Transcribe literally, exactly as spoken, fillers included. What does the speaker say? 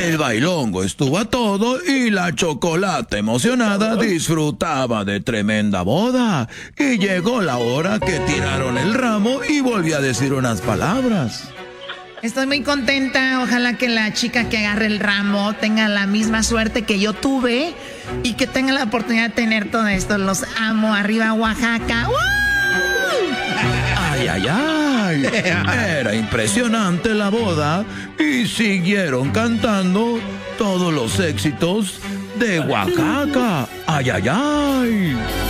El bailongo estuvo a todo y la Chocolata emocionada disfrutaba de tremenda boda. Y llegó la hora que tiraron el ramo y volvió a decir unas palabras. Estoy muy contenta, ojalá que la chica que agarre el ramo tenga la misma suerte que yo tuve y que tenga la oportunidad de tener todo esto. Los amo, arriba Oaxaca. ¡Uh! Ay, ay, ay. Era impresionante la boda y siguieron cantando todos los éxitos de Oaxaca. Ay, ay, ay.